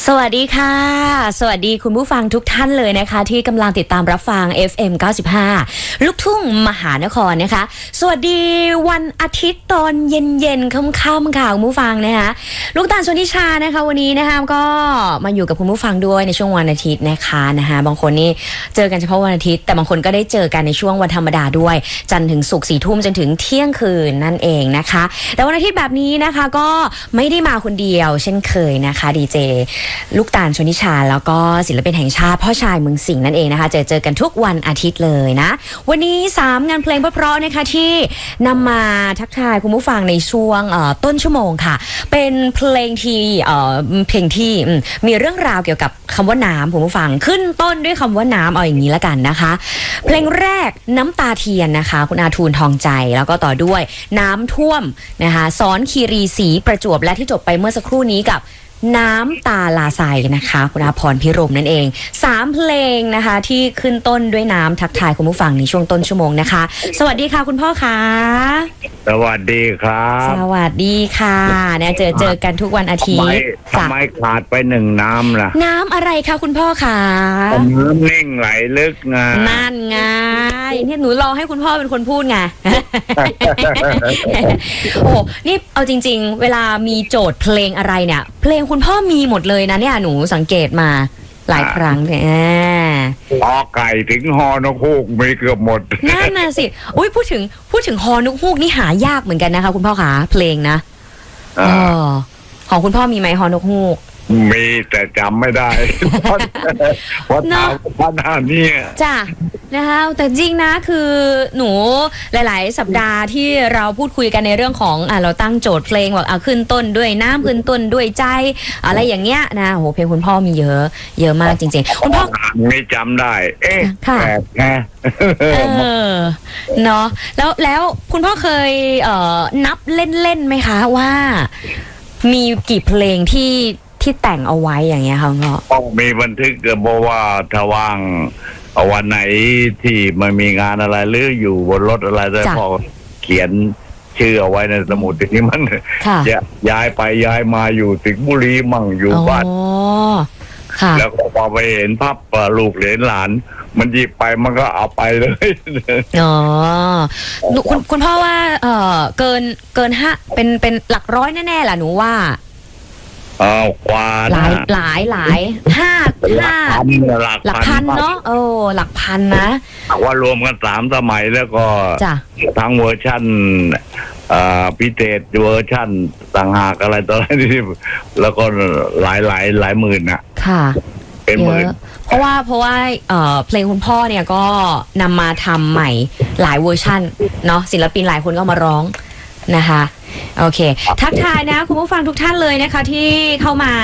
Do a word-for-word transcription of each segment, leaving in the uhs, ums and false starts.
วัสดีค่ะสวัสดีคุณผู้ฟังทุกท่านเลยนะคะที่กำลังติดตามรับฟัง เอฟ เอ็ม เก้าสิบห้า ลูกทุ่งมหานครนะคะสวัสดีวันอาทิตย์ตอนเย็นๆค่ำๆค่ะคุณผู้ฟังนะคะลูกตาลชนทิชานะคะวันนี้นะคะก็มาอยู่กับคุณผู้ฟังด้วยในช่วงวันอาทิตย์นะคะนะคะบางคนนี่เจอกันเฉพาะวันอาทิตย์แต่บางคนก็ได้เจอกันในช่วงวันธรรมดาด้วยจันทร์ถึงศุกร์สี่ทุ่มจนถึงเที่ยงคืนนั่นเองนะคะแต่วันอาทิตย์แบบนี้นะคะก็ไม่ได้มาคนเดียวเช่นเคยนะคะดีเจลูกตาลชนทิชาแล้วก็ศิลปินแห่งชาติพ่อชายเมืองสิงห์นั่นเองนะคะเจอเจอกันทุกวันอาทิตย์เลยนะวันนี้สามงานเพลงเพราะๆนะคะที่นำมาทักทายคุณผู้ฟังในช่วงต้นชั่วโมงค่ะเป็นเพลงที่เพลงที่มีเรื่องราวเกี่ยวกับคำว่าน้ำคุณผู้ฟังขึ้นต้นด้วยคำว่าน้ำเอาอย่างนี้ละกันนะคะเพลงแรกน้ำตาเทียนนะคะคุณอาทูลทองใจแล้วก็ต่อด้วยน้ำท่วมนะคะสอนคีรีศรีประจวบและที่จบไปเมื่อสักครู่นี้กับน้ำตาลาไซนะคะคุณอาพรพิรมนั่นเองสามเพลงนะคะที่ขึ้นต้นด้วยน้ำทักทายคุณผู้ฟังในช่วงต้นชั่วโมงนะคะสวัสดีค่ะคุณพ่อคะสวัสดีครับสวัสดีค่ะเนี่ยเจอเจอกันทุกวันอาทิตย์ทำไมขาดไปหนึ่งน้ำล่ะน้ำอะไรคะคุณพ่อคะน้ำนิ่งไหลลึกไงนั่นไงเนี่ยหนูรอให้คุณพ่อเป็นคนพูดไง โอ้นี่เอาจริงๆเวลามีโจทย์เพลงอะไรเนี่ยเพลงคุณพ่อมีหมดเลยนะเนี่ยหนูสังเกตมาหลายครั้งเนี่ยฮอไก่ถึงฮอนกฮูกมีเกือบหมดนั่นน่ะสิอุ้ยพูดถึงพูดถึงฮอนกฮูกนี่หายากเหมือนกันนะคะคุณพ่อขาเพลงนะอ๋อของคุณพ่อมีไหมฮอนกฮูกมีแต่จำไม่ได้เพราะถามพ่อหน้านี่จ้ะนะคะแต่จริงนะคือหนูหลายๆสัปดาห์ที่เราพูดคุยกันในเรื่องของอ่ะเราตั้งโจทย์เพลงว่าเอาขึ้นต้นด้วยน้ำขึ้นต้นด้วยใจอะไรอย่างเงี้ยนะโอ้โหเพลงคุณพ่อมีเยอะเยอะมากจริงๆคุณพ่อไม่จำได้เอ๊ะแปลกแค่เออเนาะแล้วแล้วคุณพ่อเคยเอ่อนับเล่นๆไหมคะว่ามีกี่เพลงที่ที่แต่งเอาไว้อย่างเงี้ยค่ะพ่อต้องมีบันทึกเพราะว่าถ้าว่างวันไหนที่มันมีงานอะไรหรืออยู่บนรถอะไรได้พอเขียนชื่อเอาไว้ในสมุดที่มันย้ายไปย้ายมาอยู่สิงห์บุรีมั่งอยู่บ้านแล้วก็พอไปเห็นภาพลูกเหลนหลานมันหยิบไปมันก็เอาไปเลยอ๋อคุณคุณพ่อว่าเออเกินเกินห้าเป็นเป็นหลักร้อยแน่ๆแหละหนูว่าเอากว่าหลายหลายหลายห้าห้าหลักพันเนาะโอ้หลักพันนะว่ารวมกันสามสมัยแล้วก็ทั้งเวอร์ชันพิเศษเวอร์ชันต่างหากอะไรต่ออะไรที่แล้วก็หลายหลายหลายหมื่นนะค่ะเป็นหมื่นเพราะว่าเพราะว่าเพลงคุณพ่อเนี่ยก็นำมาทำใหม่หลายเวอร์ชันเนาะศิลปินหลายคนก็มาร้องนะคะโอเคทักทายนะคุณผู้ฟังทุกท่านเลยนะคะที่เข้ามา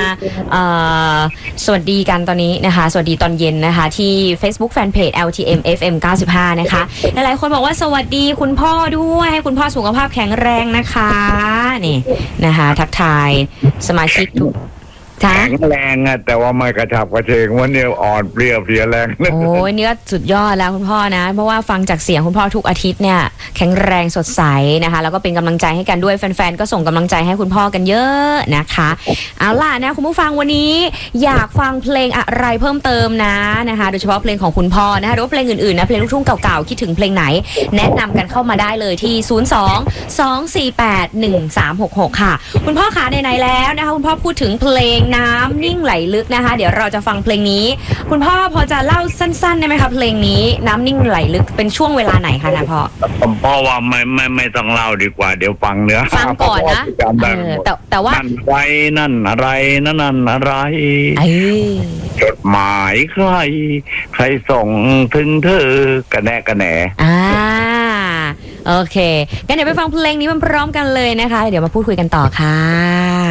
สวัสดีกันตอนนี้นะคะสวัสดีตอนเย็นนะคะที่ Facebook Fanpage แอล ที เอ็ม เอฟ เอ็ม เก้าสิบห้านะคะหลายๆคนบอกว่าสวัสดีคุณพ่อด้วยให้คุณพ่อสุขภาพแข็งแรงนะคะนี่นะคะทักทายสมาชิกทุกแข็งแรงอะแต่ว่าไม่กระฉับกระเฉงวันนี้อ่อนเปรี้ยวเพลียแรงโอ้ยเนื้อสุดยอดแล้วคุณพ่อนะเพราะว่าฟังจากเสียงคุณพ่อทุกอาทิตย์เนี่ยแข็งแรงสดใสนะคะแล้วก็เป็นกำลังใจให้กันด้วยแฟนๆก็ส่งกำลังใจให้คุณพ่อกันเยอะนะคะเอาล่ะนะคุณผู้ฟังวันนี้อยากฟังเพลงอะไรเพิ่มเติมนะนะคะโดยเฉพาะเพลงของคุณพ่อนะคะหรือว่าเพลงอื่นๆนะเพลงลูกทุ่งเก่าๆคิดถึงเพลงไหนแนะนำกันเข้ามาได้เลยที่ศูนย์ สอง สอง สี่ แปด หนึ่ง สาม หก หกค่ะคุณพ่อขาไหนๆแล้วนะคะคุณพ่อพูดถึงเพลงน้ำนิ่งไหลลึกนะคะเดี๋ยวเราจะฟังเพลงนี้คุณพ่อพอจะเล่าสั้นๆได้ไหมคะเพลงนี้น้ำนิ่งไหลลึกเป็นช่วงเวลาไหนคะนะพ่อพ่อว่าไม่ไม่ไม่ต้องเล่าดีกว่าเดี๋ยวฟังเนื้อฟังก่อนนะแต่แต่ว่านั่นอะไรนั่นอะไรนั่นนั่นอะไรจดหมายใครใครส่งถึงเธอกระแนกระแหนอ่าโอเคงั้นเดี๋ยวไปฟังเพลงนี้พร้อมๆกันเลยนะคะเดี๋ยวมาพูดคุยกันต่อค่ะ